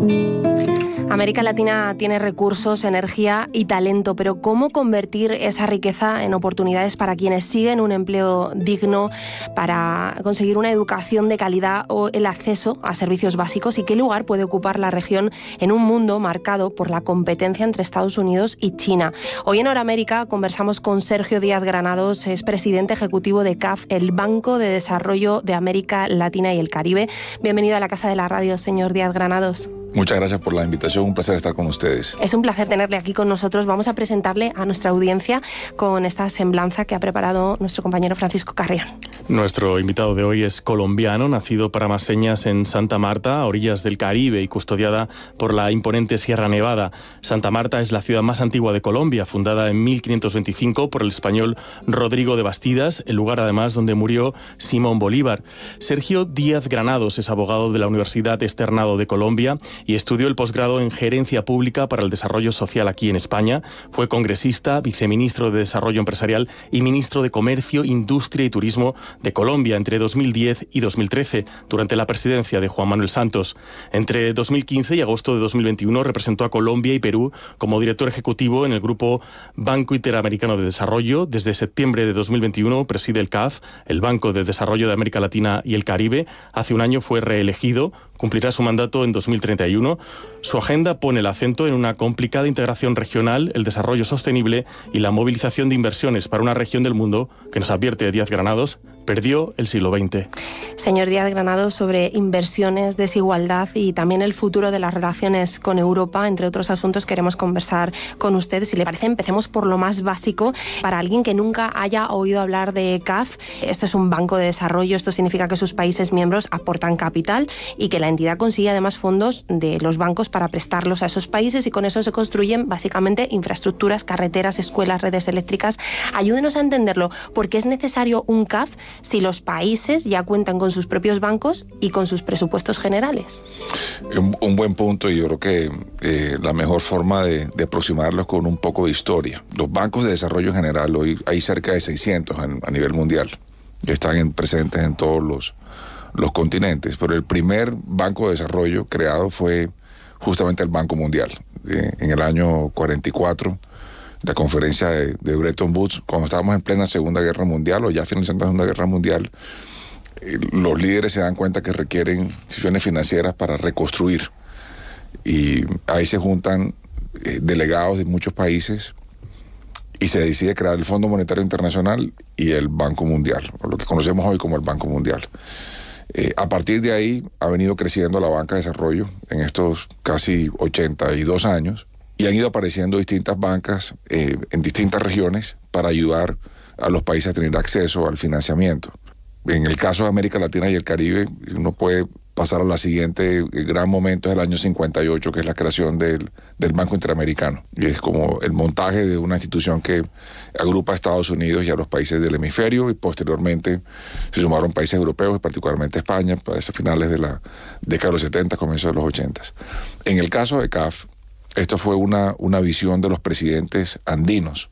América Latina tiene recursos, energía y talento, pero ¿cómo convertir esa riqueza en oportunidades para quienes siguen un empleo digno, para conseguir una educación de calidad o el acceso a servicios básicos? ¿Y qué lugar puede ocupar la región en un mundo marcado por la competencia entre Estados Unidos y China? Hoy en Hora América conversamos con Sergio Díaz Granados, es presidente ejecutivo de CAF, el Banco de Desarrollo de América Latina y el Caribe. Bienvenido a la Casa de la Radio, señor Díaz Granados. Muchas gracias por la invitación, un placer estar con ustedes. Es un placer tenerle aquí con nosotros. Vamos a presentarle a nuestra audiencia con esta semblanza que ha preparado nuestro compañero Francisco Carrión. Nuestro invitado de hoy es colombiano, nacido para más señas en Santa Marta, a orillas del Caribe y custodiada por la imponente Sierra Nevada. Santa Marta es la ciudad más antigua de Colombia, fundada en 1525 por el español Rodrigo de Bastidas, el lugar además donde murió Simón Bolívar. Sergio Díaz Granados es abogado de la Universidad Externado de Colombia y estudió el posgrado en Gerencia Pública para el Desarrollo Social aquí en España. Fue congresista, viceministro de Desarrollo Empresarial y ministro de Comercio, Industria y Turismo de Colombia entre 2010 y 2013, durante la presidencia de Juan Manuel Santos. Entre 2015 y agosto de 2021 representó a Colombia y Perú como director ejecutivo en el Grupo Banco Interamericano de Desarrollo. Desde septiembre de 2021 preside el CAF, el Banco de Desarrollo de América Latina y el Caribe. Hace un año fue reelegido, cumplirá su mandato en 2031. Su agenda pone el acento en una complicada integración regional, el desarrollo sostenible y la movilización de inversiones para una región del mundo que, nos advierte Díaz Granados, perdió el siglo XX. Señor Díaz Granados, sobre inversiones, desigualdad y también el futuro de las relaciones con Europa, entre otros asuntos, queremos conversar con usted. Si le parece, empecemos por lo más básico. Para alguien que nunca haya oído hablar de CAF, esto es un banco de desarrollo, esto significa que sus países miembros aportan capital y que la entidad consigue además fondos de los bancos para prestarlos a esos países y con eso se construyen básicamente infraestructuras, carreteras, escuelas, redes eléctricas. Ayúdenos a entenderlo, porque es necesario un CAF si los países ya cuentan con sus propios bancos y con sus presupuestos generales. Un buen punto, y yo creo que la mejor forma de aproximarlo es con un poco de historia. Los bancos de desarrollo general, hoy hay cerca de 600 a nivel mundial, que están presentes en todos los continentes, pero el primer banco de desarrollo creado fue justamente el Banco Mundial. En el año 44, la conferencia de Bretton Woods, cuando estábamos en plena Segunda Guerra Mundial o ya finalizando la Segunda Guerra Mundial, los líderes se dan cuenta que requieren instituciones financieras para reconstruir. Y ahí se juntan delegados de muchos países y se decide crear el Fondo Monetario Internacional y el Banco Mundial, o lo que conocemos hoy como el Banco Mundial. A partir de ahí ha venido creciendo la banca de desarrollo en estos casi 82 años y han ido apareciendo distintas bancas en distintas regiones para ayudar a los países a tener acceso al financiamiento. En el caso de América Latina y el Caribe, uno puede pasar a la siguiente gran momento, es el año 58, que es la creación del Banco Interamericano. Y es como el montaje de una institución que agrupa a Estados Unidos y a los países del hemisferio, y posteriormente se sumaron países europeos, y particularmente España, para esos finales de la década de los 70, comienzos de los 80. En el caso de CAF, esto fue una visión de los presidentes andinos,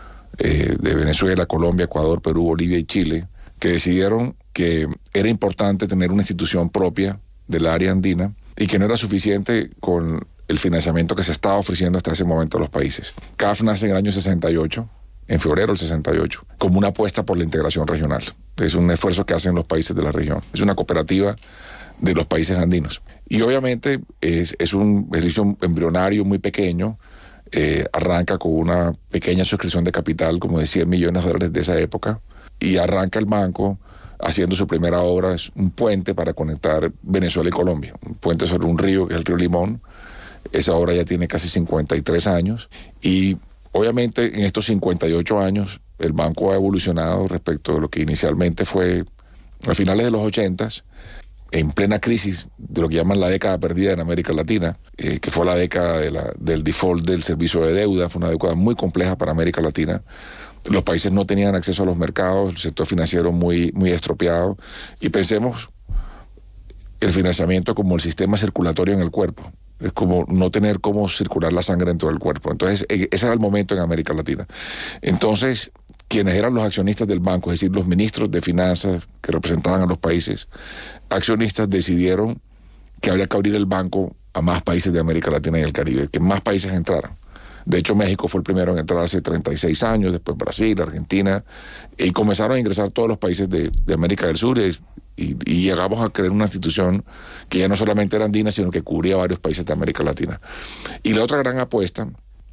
de Venezuela, Colombia, Ecuador, Perú, Bolivia y Chile, que decidieron que era importante tener una institución propia del área andina y que no era suficiente con el financiamiento que se estaba ofreciendo hasta ese momento a los países. CAF nace en el año 68, en febrero del 68, como una apuesta por la integración regional. Es un esfuerzo que hacen los países de la región. Es una cooperativa de los países andinos. Y obviamente es un ejercicio embrionario muy pequeño. Arranca con una pequeña suscripción de capital, como de $100 millones de esa época, y arranca el banco haciendo su primera obra, es un puente para conectar Venezuela y Colombia, un puente sobre un río, que es el río Limón. Esa obra ya tiene casi 53 años, y obviamente en estos 58 años el banco ha evolucionado respecto de lo que inicialmente fue a finales de los 80s, en plena crisis de lo que llaman la década perdida en América Latina, que fue la década del default del servicio de deuda. Fue una década muy compleja para América Latina. Los países no tenían acceso a los mercados, el sector financiero muy estropeado, y pensemos el financiamiento como el sistema circulatorio en el cuerpo. Es como no tener cómo circular la sangre dentro del cuerpo. Entonces, ese era el momento en América Latina. Entonces, quienes eran los accionistas del banco, es decir, los ministros de finanzas que representaban a los países accionistas, decidieron que habría que abrir el banco a más países de América Latina y el Caribe, que más países entraran. De hecho, México fue el primero en entrar hace 36 años, después Brasil, Argentina, y comenzaron a ingresar todos los países de América del Sur y llegamos a crear una institución que ya no solamente era andina, sino que cubría varios países de América Latina. Y la otra gran apuesta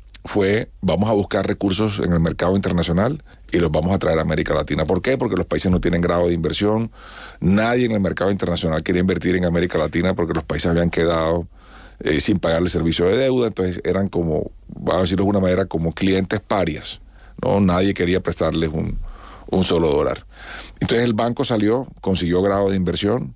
fue, vamos a buscar recursos en el mercado internacional y los vamos a traer a América Latina. ¿Por qué? Porque los países no tienen grado de inversión. Nadie en el mercado internacional quería invertir en América Latina porque los países habían quedado sin pagarle servicio de deuda, entonces eran como, vamos a decirlo de una manera, como clientes parias, ¿no? Nadie quería prestarles un solo dólar. Entonces el banco consiguió grado de inversión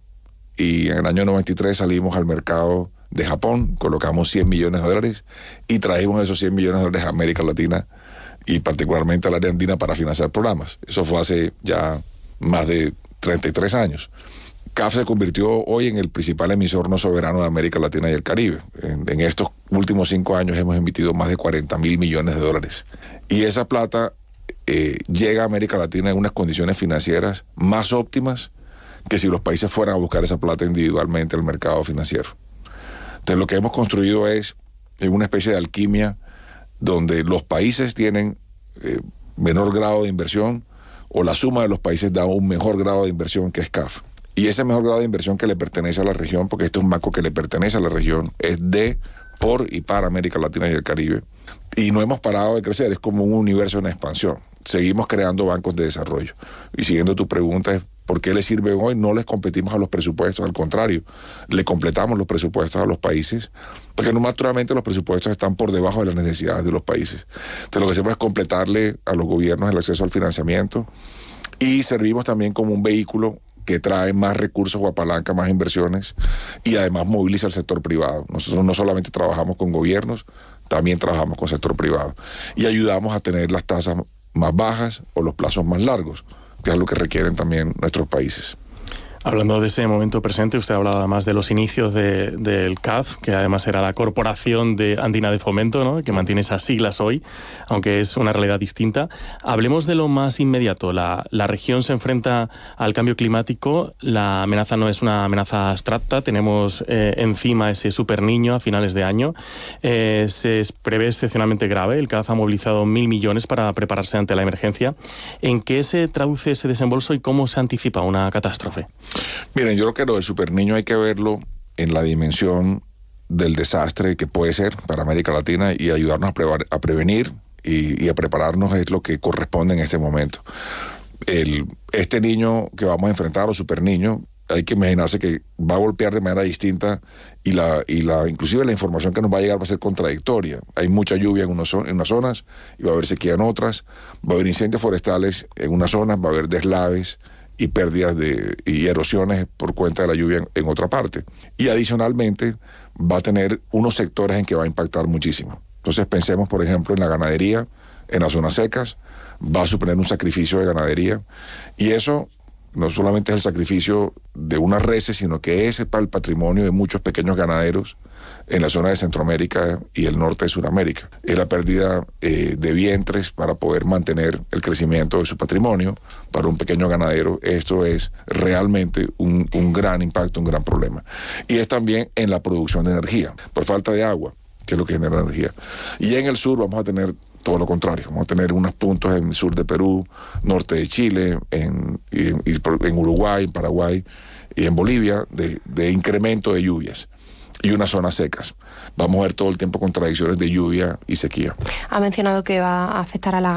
y en el año 93 salimos al mercado de Japón, colocamos $100 millones y trajimos esos $100 millones a América Latina y particularmente al área andina para financiar programas. Eso fue hace ya más de 33 años. CAF se convirtió hoy en el principal emisor no soberano de América Latina y el Caribe. En estos últimos 5 años hemos emitido más de $40.000 millones. Y esa plata llega a América Latina en unas condiciones financieras más óptimas que si los países fueran a buscar esa plata individualmente al mercado financiero. Entonces lo que hemos construido es una especie de alquimia donde los países tienen menor grado de inversión o la suma de los países da un mejor grado de inversión que es CAF. Y ese mejor grado de inversión que le pertenece a la región, porque este es un banco que le pertenece a la región, es por y para América Latina y el Caribe. Y no hemos parado de crecer, es como un universo en expansión. Seguimos creando bancos de desarrollo. Y siguiendo tu pregunta, ¿por qué les sirven hoy? No les competimos a los presupuestos, al contrario, le completamos los presupuestos a los países, porque no, naturalmente los presupuestos están por debajo de las necesidades de los países. Entonces lo que hacemos es completarle a los gobiernos el acceso al financiamiento y servimos también como un vehículo que trae más recursos o apalanca más inversiones y además moviliza al sector privado. Nosotros no solamente trabajamos con gobiernos, también trabajamos con sector privado y ayudamos a tener las tasas más bajas o los plazos más largos, que es lo que requieren también nuestros países. Hablando de ese momento presente, usted hablaba además de los inicios del CAF, que además era la Corporación Andina de Fomento, ¿no?, que mantiene esas siglas hoy, aunque es una realidad distinta. Hablemos de lo más inmediato. La región se enfrenta al cambio climático. La amenaza no es una amenaza abstracta. Tenemos encima ese superniño a finales de año. Se prevé excepcionalmente grave. El CAF ha movilizado 1.000 millones para prepararse ante la emergencia. ¿En qué se traduce ese desembolso y cómo se anticipa una catástrofe? Miren, yo creo que lo del superniño hay que verlo en la dimensión del desastre que puede ser para América Latina y ayudarnos a prevenir y a prepararnos es lo que corresponde en este momento. Este niño que vamos a enfrentar, o superniño, hay que imaginarse que va a golpear de manera distinta y inclusive la información que nos va a llegar va a ser contradictoria. Hay mucha lluvia en unas zonas y va a haber sequía en otras, va a haber incendios forestales en unas zonas, va a haber deslaves y pérdidas y erosiones por cuenta de la lluvia en otra parte. Y adicionalmente va a tener unos sectores en que va a impactar muchísimo. Entonces pensemos, por ejemplo, en la ganadería, en las zonas secas, va a suponer un sacrificio de ganadería y eso no solamente es el sacrificio de unas reses, sino que es para el patrimonio de muchos pequeños ganaderos en la zona de Centroamérica y el norte de Sudamérica. Es la pérdida de vientres para poder mantener el crecimiento de su patrimonio. Para un pequeño ganadero esto es realmente un gran impacto, un gran problema. Y es también en la producción de energía, por falta de agua, que es lo que genera energía. Y en el sur vamos a tener todo lo contrario, vamos a tener unos puntos en el sur de Perú, norte de Chile, en Uruguay, en Paraguay y en Bolivia de incremento de lluvias y unas zonas secas. Vamos a ver todo el tiempo contradicciones de lluvia y sequía. Ha mencionado que va a afectar a la